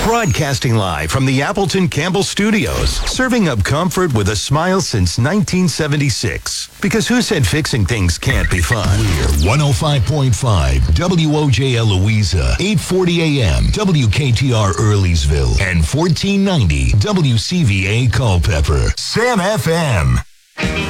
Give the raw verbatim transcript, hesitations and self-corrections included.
Broadcasting live from the Appleton Campbell Studios, serving up comfort with a smile since nineteen seventy-six. Because who said fixing things can't be fun? We're one oh five point five W O J L Louisa, eight forty A M W K T R Earlysville, and fourteen ninety W C V A Culpeper. Sam F M.